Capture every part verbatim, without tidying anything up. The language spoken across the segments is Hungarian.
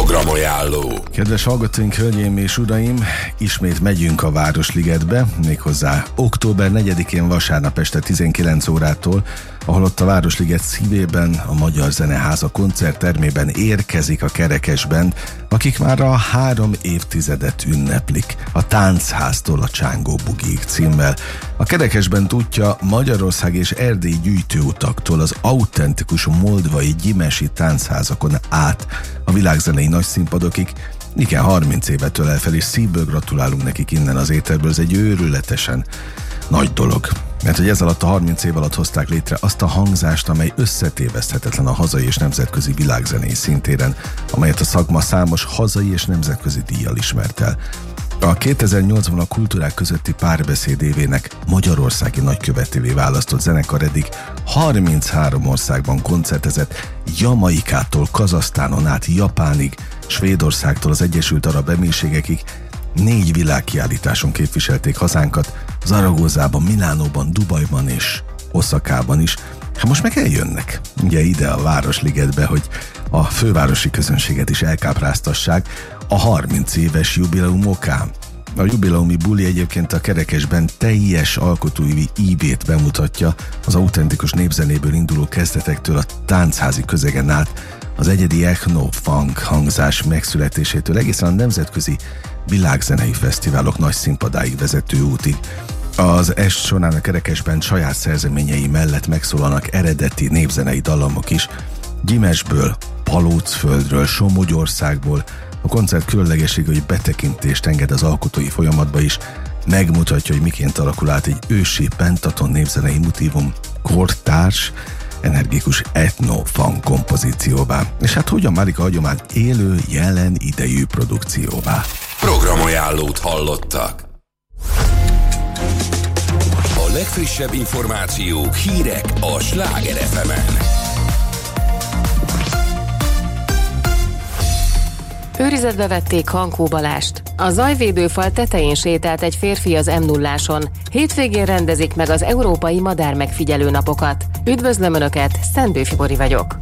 Programajánló. Kedves hallgatóink, hölgyeim és uraim, ismét megyünk a Városligetbe, méghozzá október negyedikén vasárnap este tizenkilenc órától, ahol ott a Városliget szívében, a Magyar Zeneháza koncerttermében érkezik a Kerekes-band, akik már a három évtizedet ünneplik, a Táncháztól a Csángó Bugiig címmel. A Kerekes-band útja Magyarország és Erdély gyűjtőutaktól az autentikus moldvai gyimesi táncházakon át a világzenei nagy színpadokig. Igen, harminc évet ölel fel, és szívből gratulálunk nekik innen az éterből. Ez egy őrületesen nagy dolog. Mert hogy ez alatt a harminc év alatt hozták létre azt a hangzást, amely összetéveszthetetlen a hazai és nemzetközi világzenei szintéren, amelyet a szakma számos hazai és nemzetközi díjjal ismert el. A kétezer-nyolcban a kultúrák közötti párbeszéd évének magyarországi nagykövetévé választott zenekar eddig harminchárom országban koncertezett, Jamaikától Kazahsztánon át Japánig, Svédországtól az Egyesült Arab Emírségekig négy világkiállításon képviselték hazánkat, Zaragozában, Milánóban, Dubajban és Oszakában is. Hát most meg eljönnek ugye ide a Városligetbe, hogy a fővárosi közönséget is elkápráztassák a harminc éves jubileum okán. A jubileumi buli egyébként a Kerekes-band teljes alkotói ívét bemutatja, az autentikus népzenéből induló kezdetektől a táncházi közegen át, az egyedi ethno-funk hangzás megszületésétől egészen a nemzetközi világzenei fesztiválok nagy színpadáig vezető útig. Az est során a Kerekes-band saját szerzeményei mellett megszólalnak eredeti népzenei dallamok is, Gyimesből, Palócföldről, Somogyországból. A koncert különlegessége, hogy betekintést enged az alkotói folyamatba is, megmutatja, hogy miként alakul át egy ősi pentaton népzenei motívum kortárs, energikus etno-funk kompozícióvá. És hát hogyan válik a hagyomány élő, jelen idejű produkcióvá. Programajánlót hallottak. A legfrissebb információk, hírek a Sláger ef emen. Őrizetbe vették Hankó Balást. A zajvédőfal tetején sétált egy férfi az em nulláson. Hétvégén rendezik meg az Európai Madár Megfigyelő Napokat. Üdvözlöm Önöket, Szendő Fibori vagyok.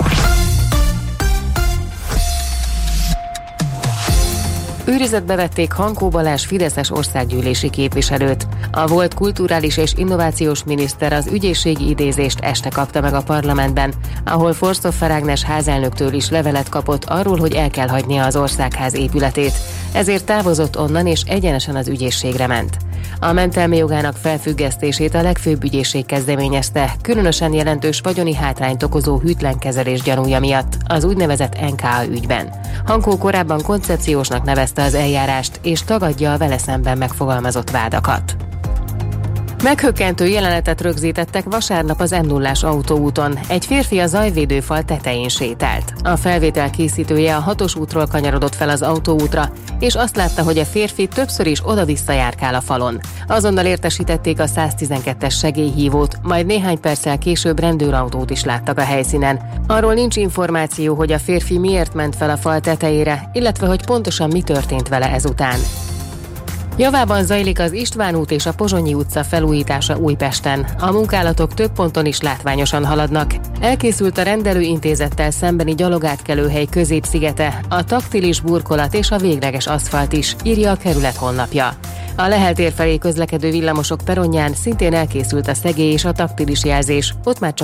Őrizetbe vették Hankó Balázs fideszes országgyűlési képviselőt. A volt kulturális és innovációs miniszter az ügyészségi idézést este kapta meg a parlamentben, ahol Forsztoffer Ágnes házelnöktől is levelet kapott arról, hogy el kell hagynia az országház épületét. Ezért távozott onnan és egyenesen az ügyészségre ment. A mentelmi jogának felfüggesztését a legfőbb ügyészség kezdeményezte, különösen jelentős vagyoni hátrányt okozó hűtlen kezelés gyanúja miatt, az úgynevezett en ká á ügyben. Hankó korábban koncepciósnak nevezte az eljárást, és tagadja a vele szemben megfogalmazott vádakat. Meghökkentő jelenetet rögzítettek vasárnap az em nullás autóúton. Egy férfi a zajvédőfal tetején sétált. A felvétel készítője a hatos útról kanyarodott fel az autóútra, és azt látta, hogy a férfi többször is oda-vissza járkál a falon. Azonnal értesítették a száztizenkettes segélyhívót, majd néhány perccel később rendőrautót is láttak a helyszínen. Arról nincs információ, hogy a férfi miért ment fel a fal tetejére, illetve hogy pontosan mi történt vele ezután. Javában zajlik az István út és a Pozsonyi utca felújítása Újpesten. A munkálatok több ponton is látványosan haladnak. Elkészült a rendelőintézettel szembeni gyalogátkelőhely középszigete, a taktilis burkolat és a végleges aszfalt is, írja a kerület honlapja. A Lehel tér felé közlekedő villamosok peronján szintén elkészült a szegély és a taktilis jelzés, ott már csak